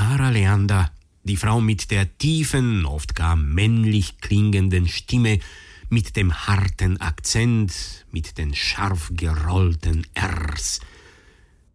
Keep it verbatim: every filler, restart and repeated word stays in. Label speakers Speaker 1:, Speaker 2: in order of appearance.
Speaker 1: Sarah Leander, die Frau mit der tiefen, oft gar männlich klingenden Stimme, mit dem harten Akzent, mit den scharf gerollten Rs,